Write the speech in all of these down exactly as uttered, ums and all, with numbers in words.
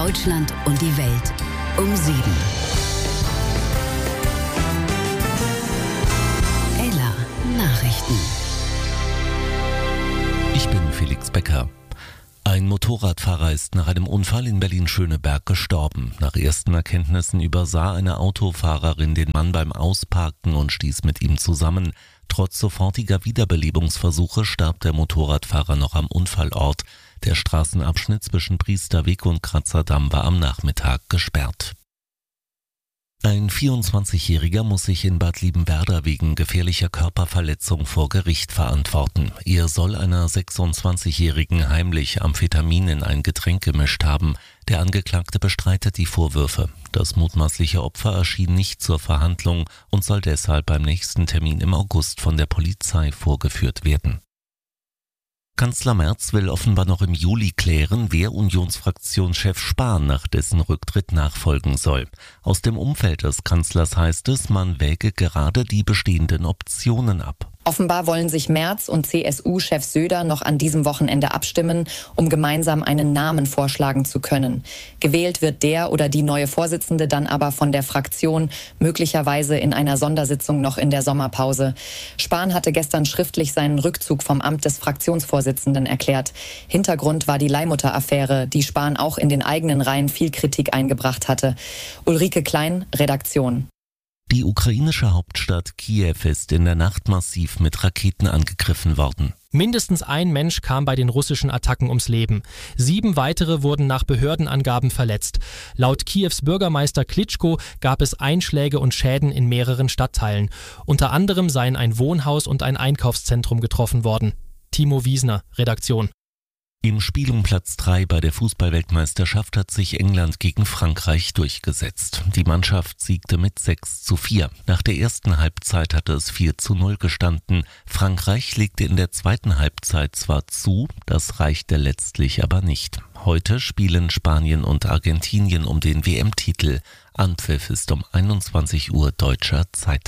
Deutschland und die Welt um sieben. Ella Nachrichten. Ich bin Felix Becker. Ein Motorradfahrer ist nach einem Unfall in Berlin-Schöneberg gestorben. Nach ersten Erkenntnissen übersah eine Autofahrerin den Mann beim Ausparken und stieß mit ihm zusammen. Trotz sofortiger Wiederbelebungsversuche starb der Motorradfahrer noch am Unfallort. Der Straßenabschnitt zwischen Priesterweg und Kratzer-Damm war am Nachmittag gesperrt. Ein vierundzwanzigjähriger muss sich in Bad Liebenwerda wegen gefährlicher Körperverletzung vor Gericht verantworten. Er soll einer sechsundzwanzigjährigen heimlich Amphetamin in ein Getränk gemischt haben. Der Angeklagte bestreitet die Vorwürfe. Das mutmaßliche Opfer erschien nicht zur Verhandlung und soll deshalb beim nächsten Termin im August von der Polizei vorgeführt werden. Kanzler Merz will offenbar noch im Juli klären, wer Unionsfraktionschef Spahn nach dessen Rücktritt nachfolgen soll. Aus dem Umfeld des Kanzlers heißt es, man wäge gerade die bestehenden Optionen ab. Offenbar wollen sich Merz und C S U-Chef Söder noch an diesem Wochenende abstimmen, um gemeinsam einen Namen vorschlagen zu können. Gewählt wird der oder die neue Vorsitzende dann aber von der Fraktion, möglicherweise in einer Sondersitzung noch in der Sommerpause. Spahn hatte gestern schriftlich seinen Rückzug vom Amt des Fraktionsvorsitzenden erklärt. Hintergrund war die Leihmutter-Affäre, die Spahn auch in den eigenen Reihen viel Kritik eingebracht hatte. Ulrike Klein, Redaktion. Die ukrainische Hauptstadt Kiew ist in der Nacht massiv mit Raketen angegriffen worden. Mindestens ein Mensch kam bei den russischen Attacken ums Leben. Sieben weitere wurden nach Behördenangaben verletzt. Laut Kiews Bürgermeister Klitschko gab es Einschläge und Schäden in mehreren Stadtteilen. Unter anderem seien ein Wohnhaus und ein Einkaufszentrum getroffen worden. Timo Wiesner, Redaktion. Im Spiel um Platz drei bei der Fußballweltmeisterschaft hat sich England gegen Frankreich durchgesetzt. Die Mannschaft siegte mit sechs zu vier. Nach der ersten Halbzeit hatte es vier zu null gestanden. Frankreich legte in der zweiten Halbzeit zwar zu, das reichte letztlich aber nicht. Heute spielen Spanien und Argentinien um den W M-Titel. Anpfiff ist um einundzwanzig Uhr deutscher Zeit.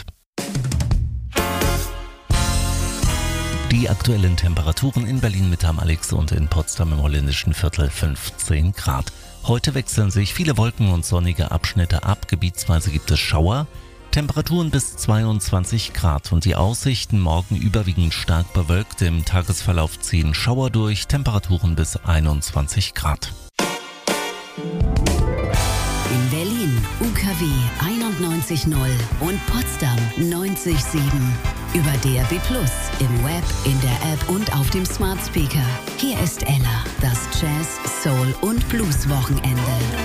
Die aktuellen Temperaturen in Berlin-Mitte am Alex und in Potsdam im holländischen Viertel fünfzehn Grad. Heute wechseln sich viele Wolken und sonnige Abschnitte ab. Gebietsweise gibt es Schauer. Temperaturen bis zweiundzwanzig Grad und die Aussichten morgen überwiegend stark bewölkt. Im Tagesverlauf ziehen Schauer durch. Temperaturen bis einundzwanzig Grad. In Berlin U K W einundneunzig Komma null und Potsdam neunzig Komma sieben. Über D R B Plus, im Web, in der App und auf dem Smart Speaker. Hier ist Ella, das Jazz, Soul und Blues Wochenende.